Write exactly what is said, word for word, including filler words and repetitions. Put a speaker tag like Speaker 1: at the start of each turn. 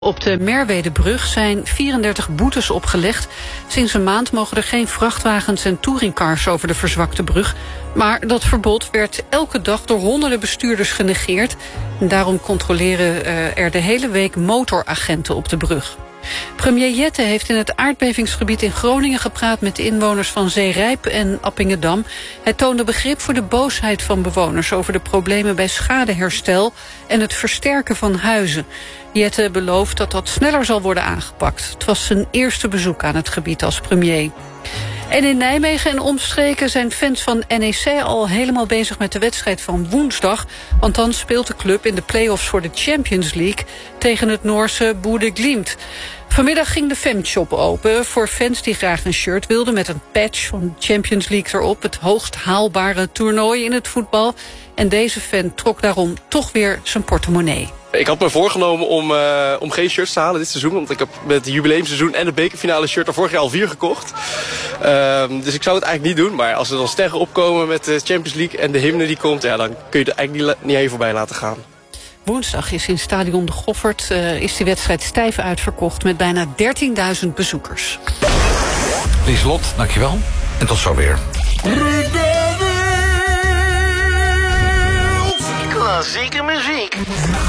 Speaker 1: Op de Merwedebrug zijn vierendertig boetes opgelegd. Sinds een maand mogen er geen vrachtwagens en touringcars over de verzwakte brug. Maar dat verbod werd elke dag door honderden bestuurders genegeerd. En daarom controleren er de hele week motoragenten op de brug. Premier Jette heeft in het aardbevingsgebied in Groningen gepraat met de inwoners van Zeerijp en Appingedam. Hij toonde begrip voor de boosheid van bewoners over de problemen bij schadeherstel en het versterken van huizen. Jette belooft dat dat sneller zal worden aangepakt. Het was zijn eerste bezoek aan het gebied als premier. En in Nijmegen en omstreken zijn fans van N E C al helemaal bezig met de wedstrijd van woensdag. Want dan speelt de club in de play-offs voor de Champions League tegen het Noorse Bodø Glimt. Vanmiddag ging de fanshop open voor fans die graag een shirt wilden met een patch van Champions League erop. Het hoogst haalbare toernooi in het voetbal. En deze fan trok daarom toch weer zijn portemonnee.
Speaker 2: Ik had me voorgenomen om, uh, om geen shirts te halen dit seizoen. Want ik heb met het jubileumseizoen en de bekerfinale shirt er vorig jaar al vier gekocht. Uh, dus ik zou het eigenlijk niet doen. Maar als er dan sterren opkomen met de Champions League en de hymne die komt, ja, dan kun je er eigenlijk niet, niet heen voorbij laten gaan.
Speaker 1: Woensdag is in Stadion de Goffert uh, is die wedstrijd stijf uitverkocht met bijna dertienduizend bezoekers.
Speaker 3: Lieselot, dankjewel. En tot zo weer.
Speaker 4: Klassieke muziek.